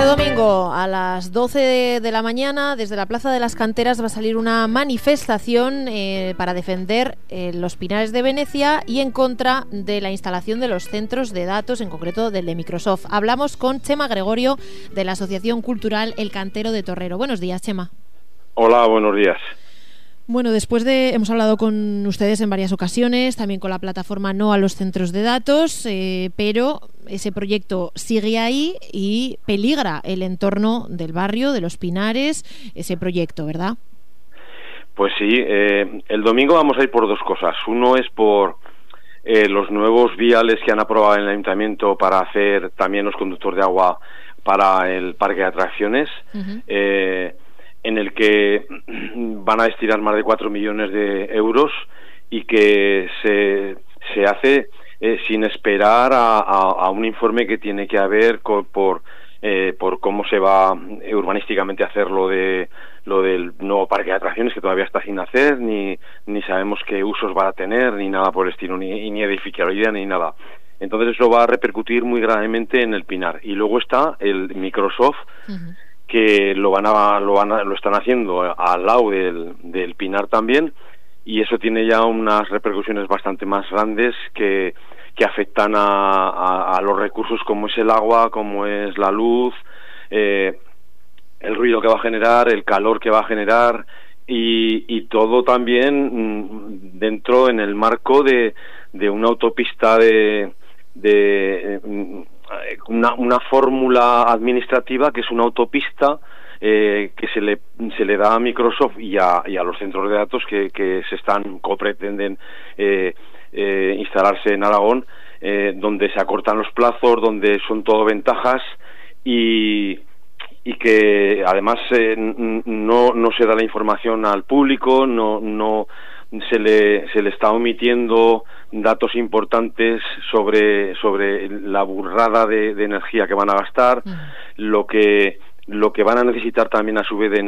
domingo a las 12 de la mañana desde la Plaza de las Canteras va a salir una manifestación para defender los Pinares de Venecia y en contra de la instalación de los centros de datos, en concreto del de Microsoft. Hablamos con Chema Gregorio de la Asociación Cultural El Cantero de Torrero. Buenos días, Chema. Hola, buenos días. Bueno, hemos hablado con ustedes en varias ocasiones, también con la plataforma No a los Centros de Datos, pero ese proyecto sigue ahí y peligra el entorno del barrio, de los Pinares, ese proyecto, ¿verdad? Pues sí, el domingo vamos a ir por dos cosas. Uno es por los nuevos viales que han aprobado en el Ayuntamiento para hacer también los conductores de agua para el parque de atracciones. En el que van a destinar más de 4 millones de euros y que se hace sin esperar a un informe que tiene que haber por cómo se va urbanísticamente a hacer lo del nuevo parque de atracciones, que todavía está sin hacer, ni sabemos qué usos va a tener, ni nada por el estilo, ni edificabilidad, ni nada. Entonces eso va a repercutir muy gravemente en el Pinar. Y luego está el Microsoft, que lo están haciendo al lado del Pinar también, y eso tiene ya unas repercusiones bastante más grandes que afectan a los recursos como es el agua, como es la luz, el ruido que va a generar, el calor que va a generar, y todo también dentro en el marco de una autopista una fórmula administrativa que es una autopista que se le da a Microsoft y a los centros de datos que pretenden instalarse en Aragón, donde se acortan los plazos, donde son todo ventajas y que además no se da la información al público, no se le está omitiendo datos importantes sobre la burrada de energía que van a gastar, lo que van a necesitar también a su vez de